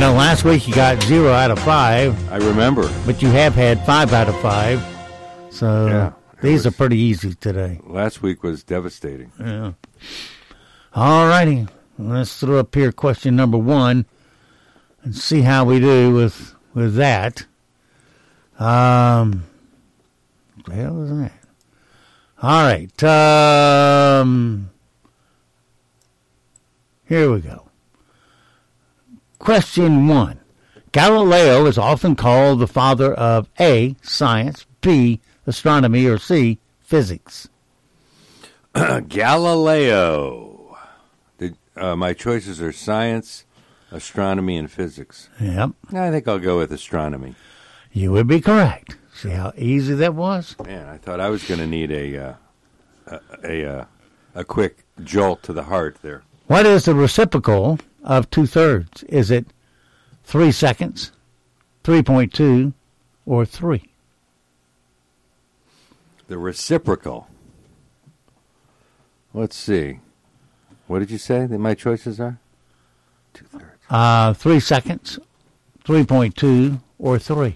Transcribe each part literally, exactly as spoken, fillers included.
know, last week you got zero out of five. I remember. But you have had five out of five. So yeah, these was, are pretty easy today. Last week was devastating. Yeah. All righty. Let's throw up here question number one and see how we do with with that. Um, what the hell is that? All right. Um, here we go. Question one. Galileo is often called the father of A, science, B, astronomy, or C, physics. Galileo. The, uh, my choices are science, astronomy, and physics. Yep. I think I'll go with astronomy. You would be correct. See how easy that was? Man, I thought I was going to need a, uh, a a uh, a quick jolt to the heart there. What is the reciprocal of two-thirds? Is it three seconds, three point two, or three? The reciprocal. Let's see. What did you say that my choices are? Two-thirds. Uh, three seconds, three point two, or three.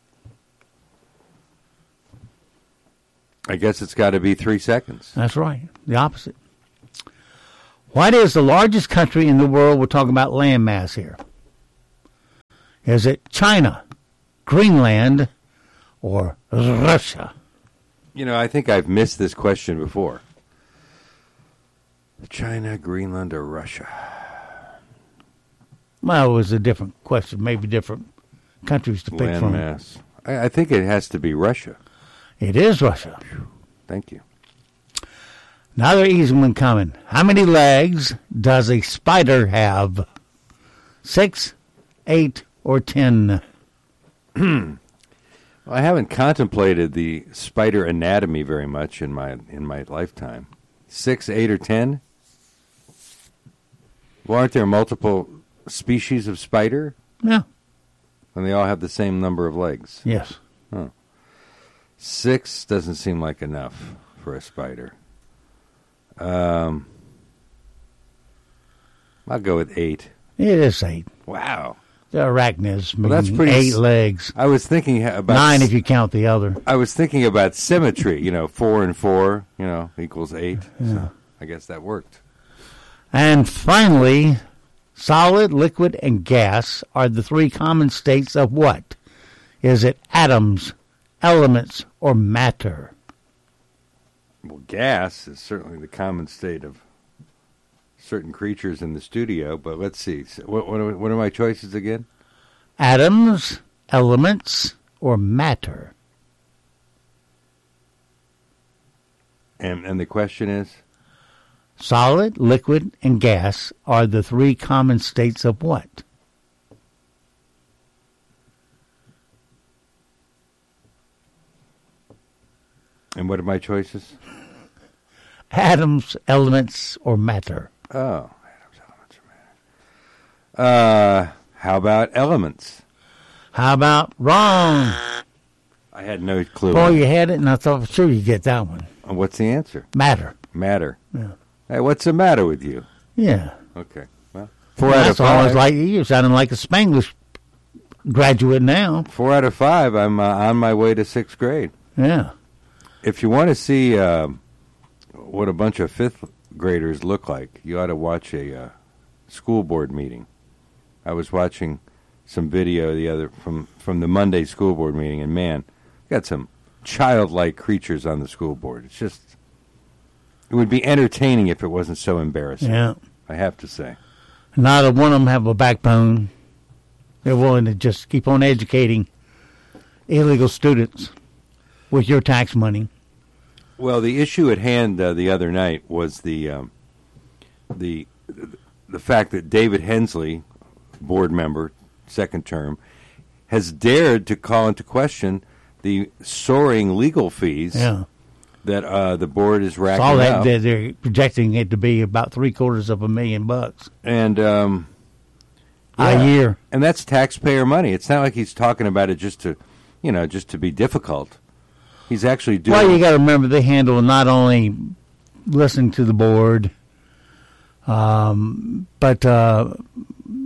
I guess it's got to be three seconds. That's right. The opposite. What is the largest country in the world? We're talking about landmass here. Is it China, Greenland, or Russia? You know, I think I've missed this question before. China, Greenland, or Russia? Well, it was a different question. Maybe different countries to pick from. Landmass. I, I think it has to be Russia. It is Russia. Thank you. Another easy one coming. How many legs does a spider have? Six, eight, or ten? Well, I haven't contemplated the spider anatomy very much in my in my lifetime. Six, eight, or ten? Well, aren't there multiple species of spider? Yeah. And they all have the same number of legs. Yes. Huh. Six doesn't seem like enough for a spider. Um, I'll go with eight. It is eight. Wow. The arachnids, Well, that's pretty eight s- legs. I was thinking about Nine s- if you count the other. I was thinking about symmetry. You know, four and four, you know, equals eight. Yeah. So I guess that worked. And finally, solid, liquid, and gas are the three common states of what? Is it atoms, elements, or matter? Well, gas is certainly the common state of certain creatures in the studio, but let's see. So what, what, are, what are my choices again? Atoms, elements, or matter? And and the question is? Solid, liquid, and gas are the three common states of what? And what are my choices? Atoms, elements, or matter? Oh, atoms, elements, or matter. Uh, how about elements? How about wrong? I had no clue. Boy, you had it, and I thought for sure you'd get that one. Uh, What's the answer? Matter. Matter. Yeah. Hey, what's the matter with you? Yeah. Okay. Well, four out of That's always five. like you're sounding like a Spanglish graduate now. Four out of five. I'm uh, on my way to sixth grade. Yeah. If you want to see uh, what a bunch of fifth graders look like, you ought to watch a uh, school board meeting. I was watching some video the other from, from the Monday school board meeting, and man, got some childlike creatures on the school board. It's just, it would be entertaining if it wasn't so embarrassing. Yeah. I have to say. Neither one of them have a backbone. They're willing to just keep on educating illegal students with your tax money. Well, the issue at hand uh, the other night was the um, the the fact that David Hensley, board member, second term, has dared to call into question the soaring legal fees Yeah. that uh, the board is racking All that up. they're- they're projecting it to be about three quarters of a million bucks And um, a yeah. year. And that's taxpayer money. It's not like he's talking about it just to, you know, just to be difficult. He's actually doing. Well, you got to remember they handle not only listening to the board, um, but uh,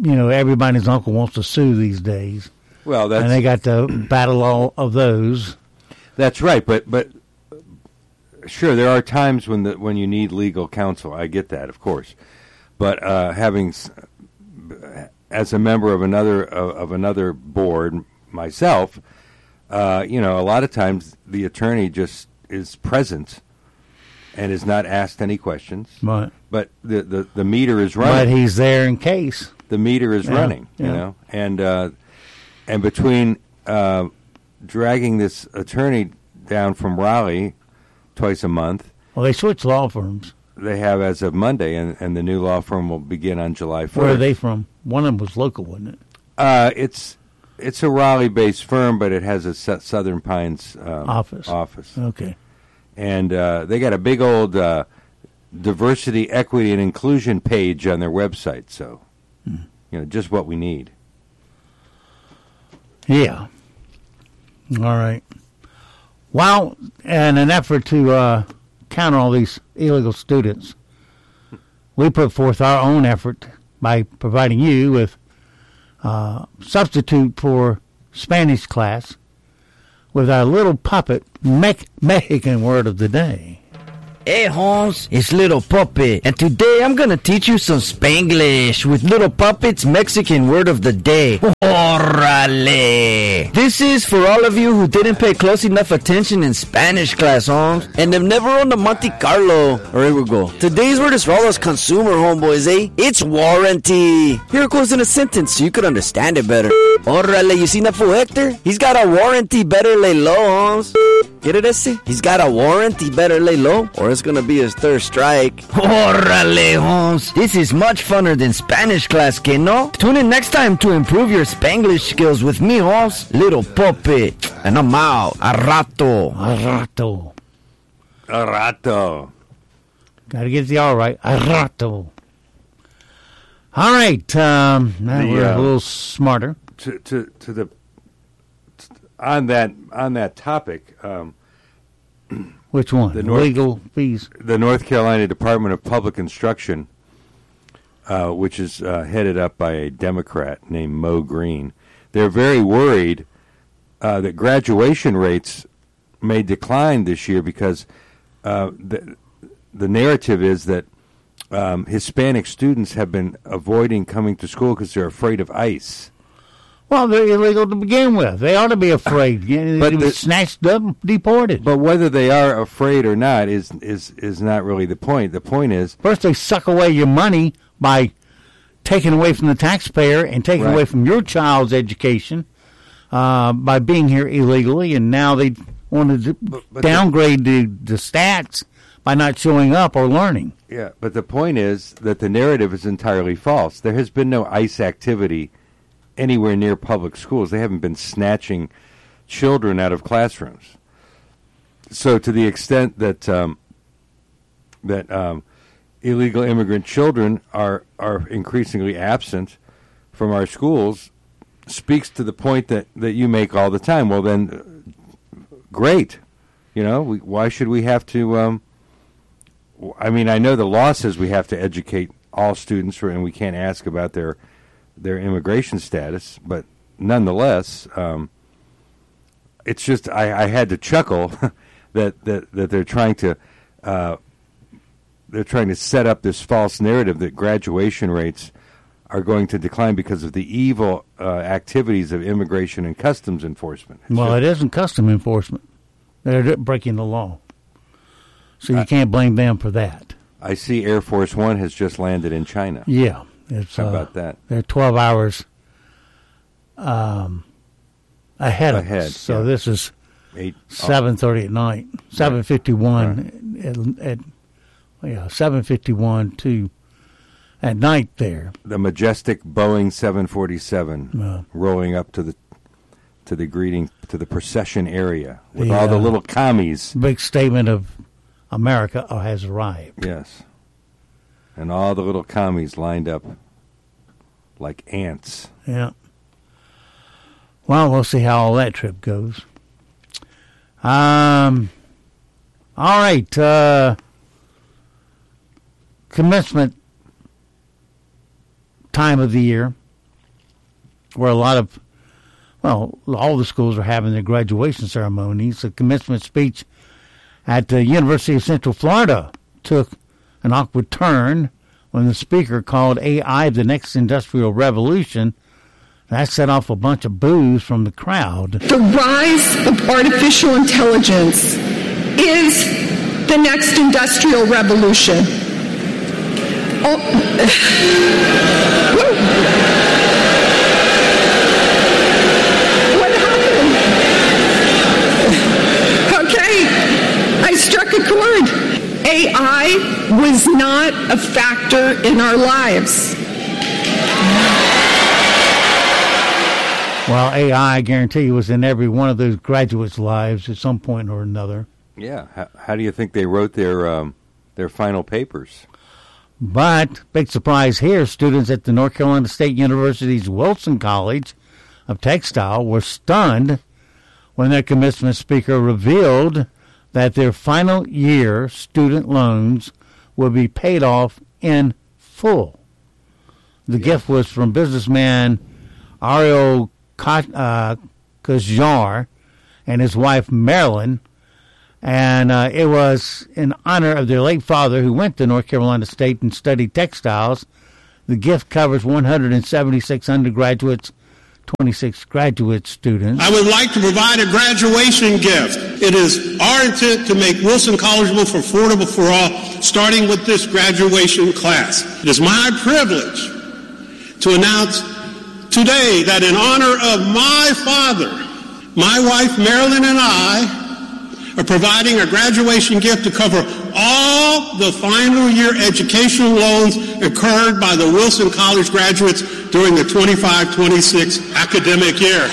you know, everybody's uncle wants to sue these days. Well, that's and they got to battle all of those. That's right, but but sure, there are times when the when you need legal counsel. I get that, of course, but uh, having as a member of another of, of another board myself, uh, you know, a lot of times the attorney just is present and is not asked any questions. Right. But the, the, the meter is running. But he's there in case. The meter is yeah. running, yeah. you know, and uh, and between uh, dragging this attorney down from Raleigh twice a month. Well, they switched law firms. They have as of Monday, and, and the new law firm will begin on July fourth. Where are they from? One of them was local, wasn't it? Uh, it's it's a Raleigh-based firm, but it has a Southern Pines um, office. Office. Okay. And uh, they got a big old uh, diversity, equity, and inclusion page on their website. So, hmm. you know, just what we need. Yeah. All right. Well, in an effort to uh, counter all these illegal students, we put forth our own effort by providing you with uh, substitute for Spanish class with our little puppet Me- Mexican word of the day. Hey, Holmes, it's Little Puppet, and today I'm gonna teach you some Spanglish with Little Puppet's Mexican word of the day. Orale! This is for all of you who didn't pay close enough attention in Spanish class, Holmes, and have never owned a Monte Carlo. Or here we go. Today's word is for all us consumer homeboys, eh? It's warranty. Here it goes in a sentence so you could understand it better. Orale, you seen that fool Hector? He's got a warranty, better lay low, Holmes. Get it, ese? He's got a warranty, better lay low, or it's gonna be his third strike. Orale, Holmes. This is much funner than Spanish class, que no? Tune in next time to improve your Spanglish skills with me, Holmes, Little Puppet. And I'm out. A rato. A rato. A rato. Gotta get the all right. A rato. All right. Um, now the, we're uh, a little smarter. To to to the on that on that topic. Um, Which one? The North, legal fees. The North Carolina Department of Public Instruction, uh, which is uh, headed up by a Democrat named Mo Green, they're very worried uh, that graduation rates may decline this year because uh, the the narrative is that um, Hispanic students have been avoiding coming to school because they're afraid of ICE. Well, they're illegal to begin with. They ought to be afraid. But the, snatched up, deported. But whether they are afraid or not is is is not really the point. The point is, first they suck away your money by taking away from the taxpayer and taking right. away from your child's education uh, by being here illegally, and now they want to but, but downgrade the, the stats by not showing up or learning. Yeah, but the point is that the narrative is entirely false. There has been no ICE activity anywhere near public schools. They haven't been snatching children out of classrooms. So to the extent that um, that um, illegal immigrant children are, are increasingly absent from our schools speaks to the point that, that you make all the time. Well, then, uh, great. You know, we, why should we have to... Um, I mean, I know the law says we have to educate all students, for, and we can't ask about their their immigration status, but nonetheless, um, it's just I, I had to chuckle that, that, that they're trying to uh, they're trying to set up this false narrative that graduation rates are going to decline because of the evil uh, activities of immigration and customs enforcement. It's well, just, it isn't custom enforcement; they're breaking the law, so you uh, can't blame them for that. I see Air Force One has just landed in China. Yeah. It's, How uh, about that? They're twelve hours um, ahead, ahead of us. So yeah. this is Eight, seven thirty at night, seven fifty-one right. at, at yeah, seven fifty-one to at night there. The majestic Boeing seven forty-seven uh, rolling up to the to the greeting to the procession area with the, all the uh, little commies. Big statement of America has arrived. Yes. And all the little commies lined up like ants. Yeah. Well, we'll see how all that trip goes. Um. All right. Uh, commencement time of the year. where a lot of, well, all the schools are having their graduation ceremonies. The commencement speech at the University of Central Florida took an awkward turn when the speaker called A I the next industrial revolution. That set off a bunch of boos from the crowd. The rise of artificial intelligence is the next industrial revolution. Oh. What happened? Okay, I struck a chord. A I was not a factor in our lives. Well, A I, I guarantee you, was in every one of those graduates' lives at some point or another. Yeah. How, how do you think they wrote their um, their final papers? But, big surprise here, students at the North Carolina State University's Wilson College of Textile were stunned when their commencement speaker revealed that their final year student loans will be paid off in full. The yeah. gift was from businessman Ariel Uh, Kajar and his wife Marilyn, and uh, it was in honor of their late father who went to North Carolina State and studied textiles. The gift covers one hundred seventy-six undergraduates, twenty-six graduate students. I would like to provide a graduation gift. It is our intent to make Wilson Collegeville for affordable for all, starting with this graduation class. It is my privilege to announce today that in honor of my father, my wife Marilyn and I are providing a graduation gift to cover all the final year educational loans incurred by the Wilson College graduates during the twenty-five twenty-six academic year.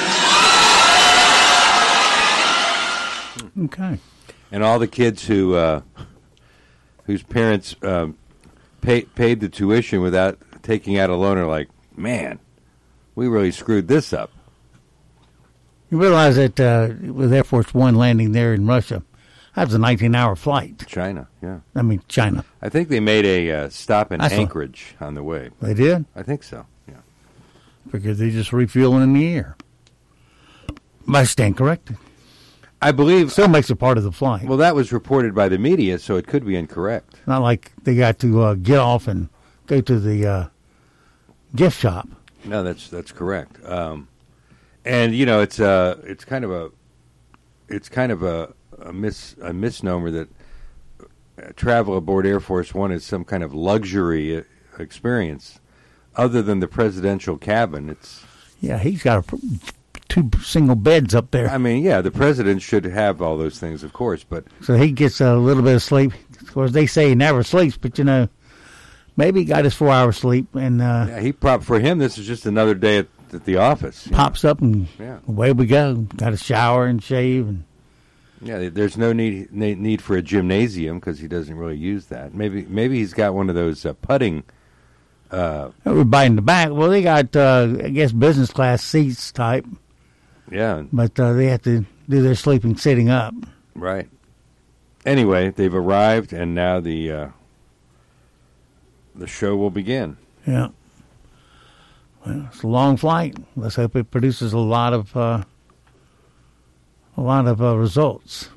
Okay. And all the kids who uh, whose parents uh, pay, paid the tuition without taking out a loan are like, man, we really screwed this up. You realize that uh, with Air Force One landing there in Russia, that was a nineteen-hour flight. China, yeah. I mean, China. I think they made a uh, stop in That's Anchorage what, on the way. They did? I think so, yeah. Because they just refueling in the air. But I stand corrected. I believe... Still makes it part of the flight. Well, that was reported by the media, so it could be incorrect. Not like they got to uh, get off and go to the uh, gift shop. No, that's that's correct. Um, and you know, it's uh it's kind of a it's kind of a a, mis, a misnomer that travel aboard Air Force One is some kind of luxury experience, other than the presidential cabin. It's yeah, he's got a, two single beds up there. I mean, yeah, the president should have all those things, of course, but so he gets a little bit of sleep. Of course, they say he never sleeps, but you know. Maybe he got his four hours sleep, and uh, yeah, he prop for him. This is just another day at, at the office. Pops know? up, and yeah. away we go. Got a shower and shave, and yeah. There's no need need for a gymnasium because he doesn't really use that. Maybe maybe he's got one of those uh, putting. Uh, Everybody in the back. Well, they got uh, I guess business class seats type. Yeah, but uh, they have to do their sleeping sitting up. Right. Anyway, they've arrived, and now the. Uh, The show will begin. Yeah. Well, it's a long flight. Let's hope it produces a lot of uh, a lot of uh, results.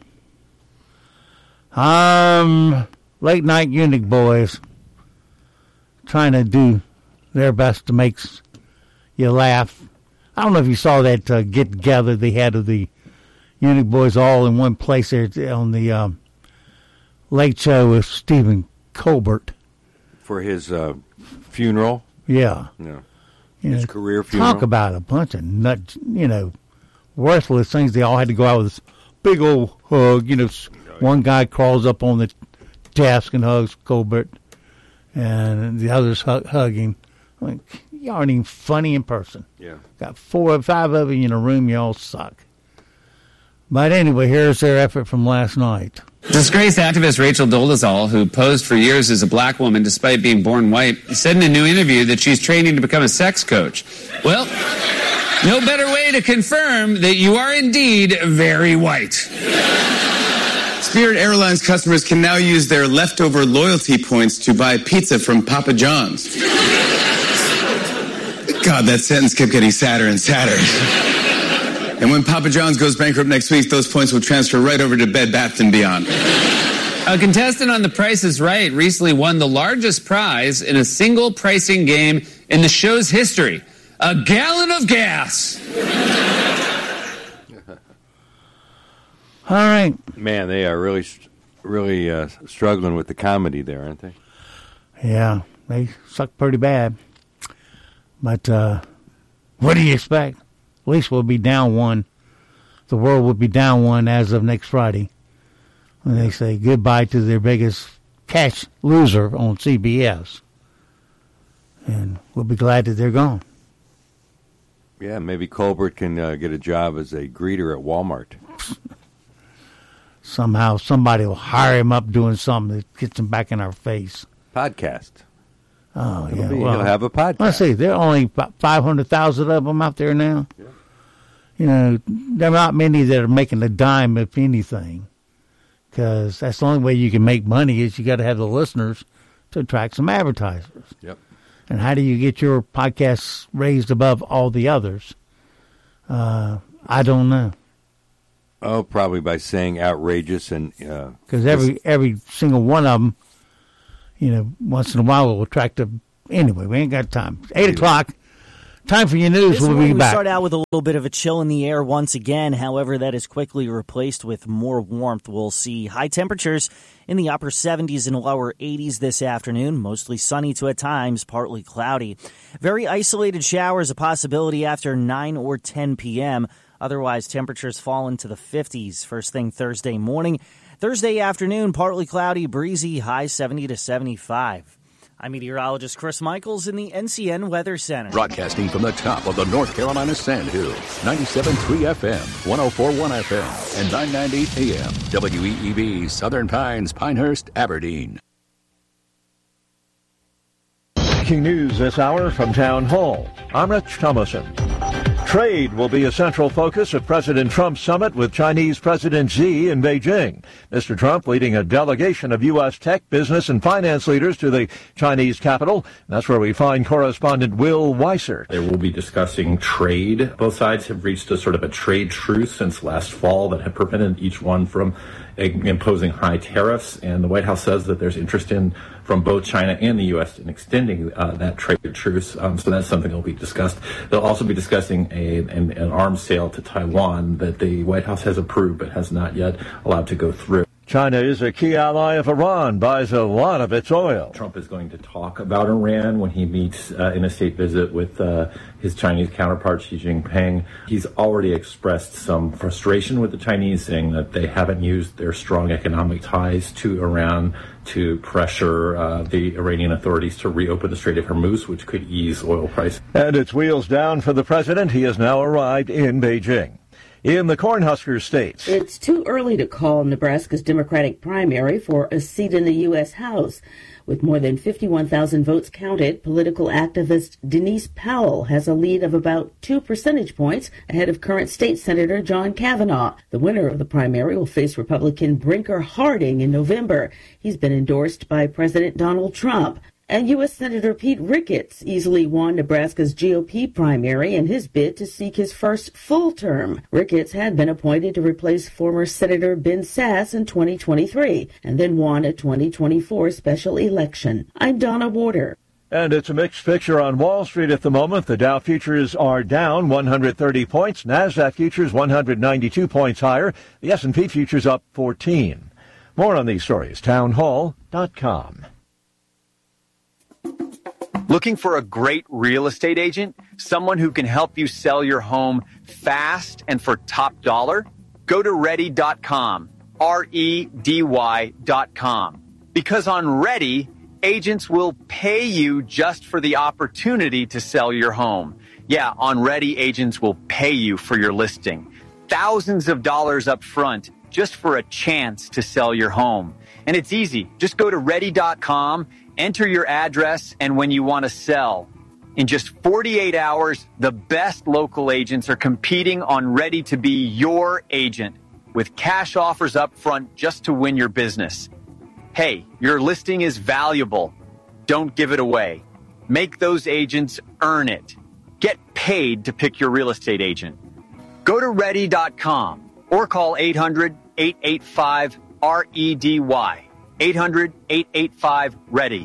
Um, late night Eunuch boys trying to do their best to make you laugh. I don't know if you saw that uh, get together they had of the Eunuch boys all in one place there on the um, Late Show with Stephen Colbert. For his uh, funeral? Yeah. Yeah. You his know, career funeral? Talk about a bunch of nut, you know, worthless things. They all had to go out with this big old hug. You know, one guy crawls up on the desk and hugs Colbert, and the others hug, hug him. I mean, you aren't even funny in person. Yeah. Got four or five of you in a room, you all suck. But anyway, here's their effort from last night. Disgraced activist Rachel Dolezal, who posed for years as a black woman despite being born white, said in a new interview that she's training to become a sex coach. Well, no better way to confirm that you are indeed very white. Spirit Airlines customers can now use their leftover loyalty points to buy pizza from Papa John's. God, that sentence kept getting sadder and sadder. And when Papa John's goes bankrupt next week, those points will transfer right over to Bed Bath and Beyond. A contestant on The Price is Right recently won the largest prize in a single pricing game in the show's history. A gallon of gas. All right. Man, they are really, really uh, struggling with the comedy there, aren't they? Yeah, they suck pretty bad. But uh, what do you expect? At least we'll be down one. The world will be down one as of next Friday, when they say goodbye to their biggest cash loser on C B S. And we'll be glad that they're gone. Yeah, maybe Colbert can uh, get a job as a greeter at Walmart. Somehow somebody will hire him up doing something that gets him back in our face. Podcast. Oh, It'll yeah. be, well, he'll have a podcast. Let's see. There are only about five hundred thousand of them out there now. Yeah. You know, there are not many that are making a dime, if anything, because that's the only way you can make money is you got to have the listeners to attract some advertisers. Yep. And how do you get your podcasts raised above all the others? Uh, I don't know. Oh, probably by saying outrageous and... Because uh, every every single one of them, you know, once in a while will attract a... Anyway, we ain't got time. Eight o'clock. Time for your news. This we'll morning be back. We start out with a little bit of a chill in the air once again. However, that is quickly replaced with more warmth. We'll see high temperatures in the upper seventies and lower eighties this afternoon. Mostly sunny to at times, partly cloudy. Very isolated showers a possibility after nine or ten p.m. Otherwise, temperatures fall into the fifties first thing Thursday morning. Thursday afternoon, partly cloudy, breezy, high seventy to seventy-five. I'm meteorologist Chris Michaels in the N C N Weather Center. Broadcasting from the top of the North Carolina Sandhills, ninety-seven point three F M, one oh four point one F M, and nine ninety A M, W E E B, Southern Pines, Pinehurst, Aberdeen. Breaking news this hour from Town Hall. I'm Rich Thomason. Trade will be a central focus of President Trump's summit with Chinese President Xi in Beijing. Mister Trump leading a delegation of U S tech, business, and finance leaders to the Chinese capital. That's where we find correspondent Will Weiser. They will be discussing trade. Both sides have reached a sort of a trade truce since last fall that have prevented each one from imposing high tariffs. And the White House says that there's interest in from both China and the U S in extending uh, that trade truce. Um, so that's something that will be discussed. They'll also be discussing a, an, an arms sale to Taiwan that the White House has approved but has not yet allowed to go through. China is a key ally of Iran, buys a lot of its oil. Trump is going to talk about Iran when he meets uh, in a state visit with uh, his Chinese counterpart, Xi Jinping. He's already expressed some frustration with the Chinese, saying that they haven't used their strong economic ties to Iran to pressure uh, the Iranian authorities to reopen the Strait of Hormuz, which could ease oil prices. And it's wheels down for the president. He has now arrived in Beijing. In the Cornhusker states, it's too early to call Nebraska's Democratic primary for a seat in the U S House. With more than fifty-one thousand votes counted, political activist Denise Powell has a lead of about two percentage points ahead of current state senator John Kavanaugh. The winner of the primary will face Republican Brinker Harding in November. He's been endorsed by President Donald Trump. And U S Senator Pete Ricketts easily won Nebraska's G O P primary in his bid to seek his first full term. Ricketts had been appointed to replace former Senator Ben Sasse in twenty twenty-three and then won a twenty twenty-four special election. I'm Donna Warder. And it's a mixed picture on Wall Street at the moment. The Dow futures are down one hundred thirty points. NASDAQ futures one hundred ninety-two points higher. The S and P futures up fourteen. More on these stories, town hall dot com. Looking for a great real estate agent? Someone who can help you sell your home fast and for top dollar? Go to ready dot com, R E D Y dot com. Because on Ready, agents will pay you just for the opportunity to sell your home. Yeah, on Ready, agents will pay you for your listing. Thousands of dollars up front just for a chance to sell your home. And it's easy. Just go to ready dot com, enter your address, and when you want to sell. In just forty-eight hours, the best local agents are competing on Ready to be your agent with cash offers up front just to win your business. Hey, your listing is valuable. Don't give it away. Make those agents earn it. Get paid to pick your real estate agent. Go to ready dot com or call eight hundred, eight eight five, R E D Y. eight hundred, eight eight five, READY.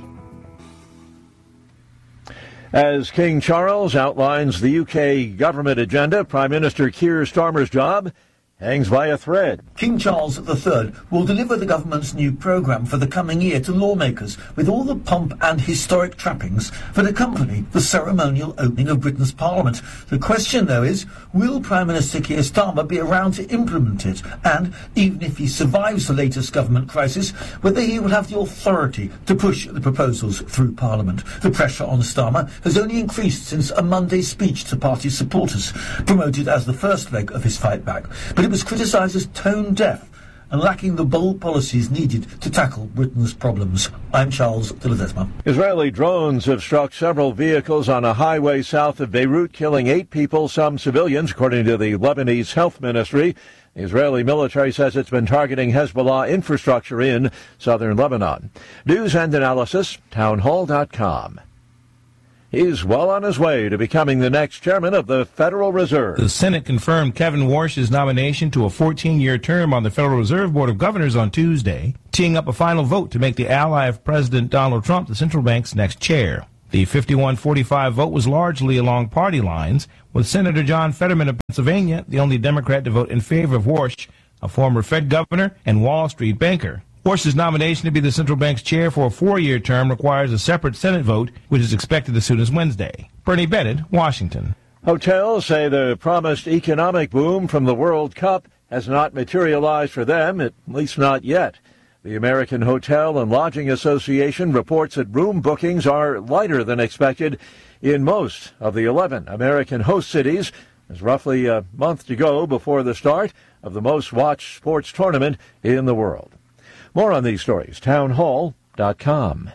As King Charles outlines the U K government agenda, Prime Minister Keir Starmer's job hangs by a thread. King Charles the Third will deliver the government's new programme for the coming year to lawmakers with all the pomp and historic trappings that accompany the ceremonial opening of Britain's Parliament. The question, though, is, will Prime Minister Keir Starmer be around to implement it? And, even if he survives the latest government crisis, whether he will have the authority to push the proposals through Parliament. The pressure on Starmer has only increased since a Monday speech to party supporters, promoted as the first leg of his fight back. But it was criticised as tone-deaf and lacking the bold policies needed to tackle Britain's problems. I'm Charles de Ledesma. Israeli drones have struck several vehicles on a highway south of Beirut, killing eight people, some civilians, according to the Lebanese Health Ministry. The Israeli military says it's been targeting Hezbollah infrastructure in southern Lebanon. News and analysis, townhall dot com. He's well on his way to becoming the next chairman of the Federal Reserve. The Senate confirmed Kevin Warsh's nomination to a fourteen-year term on the Federal Reserve Board of Governors on Tuesday, teeing up a final vote to make the ally of President Donald Trump the central bank's next chair. The fifty-one forty-five vote was largely along party lines, with Senator John Fetterman of Pennsylvania the only Democrat to vote in favor of Warsh, a former Fed governor and Wall Street banker. Warsh's nomination to be the central bank's chair for a four-year term requires a separate Senate vote, which is expected as soon as Wednesday. Bernie Bennett, Washington. Hotels say the promised economic boom from the World Cup has not materialized for them, at least not yet. The American Hotel and Lodging Association reports that room bookings are lighter than expected in most of the eleven American host cities. There's roughly a month to go before the start of the most-watched sports tournament in the world. More on these stories, townhall dot com.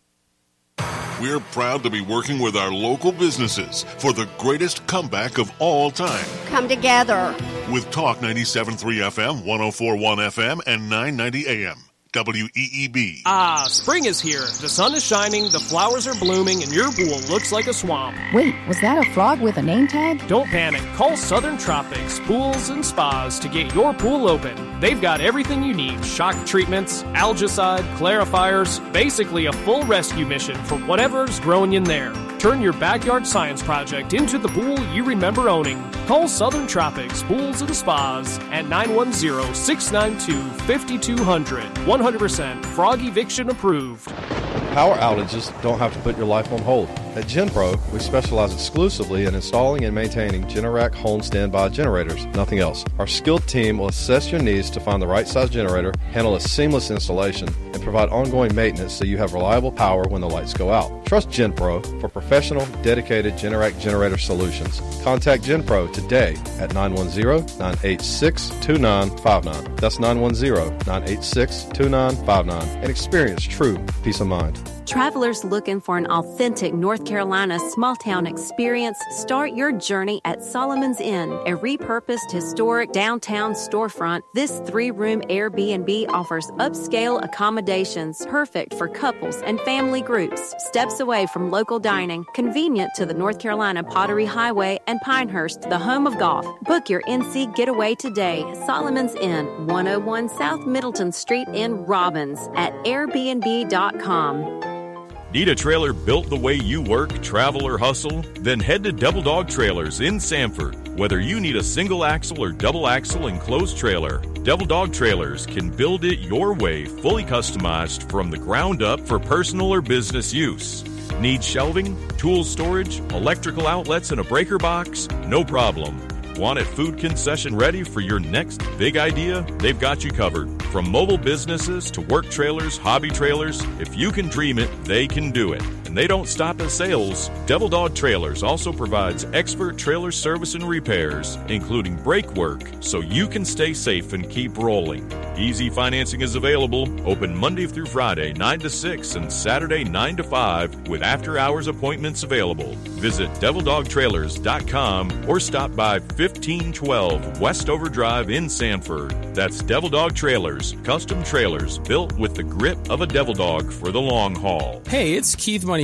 We're proud to be working with our local businesses for the greatest comeback of all time. Come together. With Talk ninety-seven point three F M, one oh four point one F M, and nine ninety A M. W E E B. Ah, spring is here. The sun is shining, the flowers are blooming, and your pool looks like a swamp. Wait, was that a frog with a name tag? Don't panic. Call Southern Tropics Pools and Spas to get your pool open. They've got everything you need. Shock treatments, algicide, clarifiers, basically a full rescue mission for whatever's growing in there. Turn your backyard science project into the pool you remember owning. Call Southern Tropics Pools and Spas at nine one zero, six nine two, five two zero zero. one hundred percent frog eviction approved. Power outages don't have to put your life on hold. At GenPro, we specialize exclusively in installing and maintaining Generac home standby generators, nothing else. Our skilled team will assess your needs to find the right size generator, handle a seamless installation, and provide ongoing maintenance so you have reliable power when the lights go out. Trust GenPro for professional, dedicated Generac generator solutions. Contact GenPro today at nine one zero, nine eight six, two nine five nine. That's nine one zero, nine eight six, two nine five nine and experience true peace of mind. Travelers looking for an authentic North Carolina small-town experience, start your journey at Solomon's Inn, a repurposed historic downtown storefront. This three-room Airbnb offers upscale accommodations, perfect for couples and family groups, steps away from local dining, convenient to the North Carolina Pottery Highway and Pinehurst, the home of golf. Book your N C getaway today. Solomon's Inn, one oh one South Middleton Street in Robbins at airbnb dot com. Need a trailer built the way you work, travel, or hustle? Then head to Double Dog Trailers in Sanford. Whether you need a single axle or double axle enclosed trailer, Double Dog Trailers can build it your way, fully customized from the ground up for personal or business use. Need shelving, tool storage, electrical outlets, and a breaker box? No problem. Want it food concession ready for your next big idea? They've got you covered. From mobile businesses to work trailers, hobby trailers, if you can dream it, they can do it. And they don't stop at sales. Devil Dog Trailers also provides expert trailer service and repairs, including brake work, so you can stay safe and keep rolling. Easy financing is available, open Monday through Friday, nine to six, and Saturday, nine to five, with after-hours appointments available. Visit devil dog trailers dot com or stop by fifteen twelve West Overdrive in Sanford. That's Devil Dog Trailers, custom trailers built with the grip of a devil dog for the long haul. Hey, it's Keith Money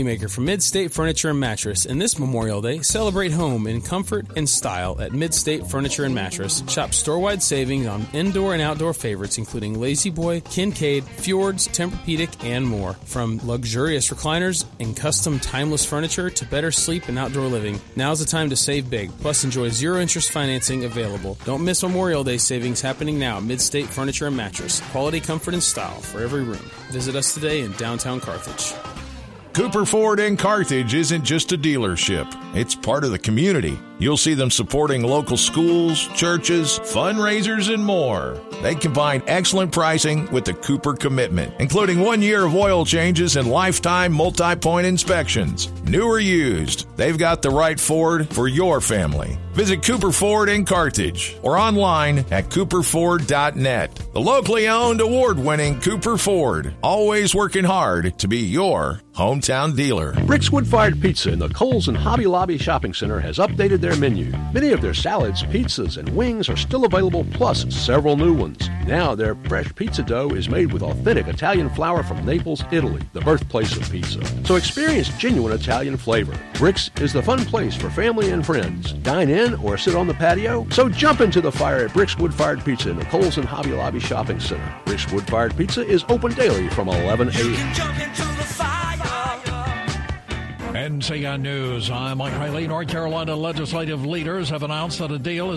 moneymaker for Mid-State Furniture and Mattress, and this Memorial Day, celebrate home in comfort and style at Mid-State Furniture and Mattress. Shop store-wide savings on indoor and outdoor favorites, including Lazy Boy, Kincaid, Fjords, Tempur-Pedic, and more. From luxurious recliners and custom timeless furniture to better sleep and outdoor living, now's the time to save big. Plus, enjoy zero-interest financing available. Don't miss Memorial Day savings happening now at Mid-State Furniture and Mattress. Quality, comfort, and style for every room. Visit us today in downtown Carthage. Cooper Ford in Carthage isn't just a dealership. It's part of the community. You'll see them supporting local schools, churches, fundraisers, and more. They combine excellent pricing with the Cooper commitment, including one year of oil changes and lifetime multi-point inspections. New or used, they've got the right Ford for your family. Visit Cooper Ford in Carthage or online at cooper ford dot net. The locally owned, award-winning Cooper Ford, always working hard to be your hometown dealer. Rick's Wood-Fired Pizza in the Kohl's and Hobby Lobby Shopping Center has updated their menu. Many of their salads, pizzas, and wings are still available, plus several new ones. Now their fresh pizza dough is made with authentic Italian flour from Naples, Italy, the birthplace of pizza. So experience genuine Italian flavor. Rick's is the fun place for family and friends. Dine in or sit on the patio? So jump into the fire at Rick's Wood-Fired Pizza in the Kohl's and Hobby Lobby Shopping Center. Rick's Wood-Fired Pizza is open daily from eleven a.m. N C N News. I'm Mike Riley. North Carolina legislative leaders have announced that a deal is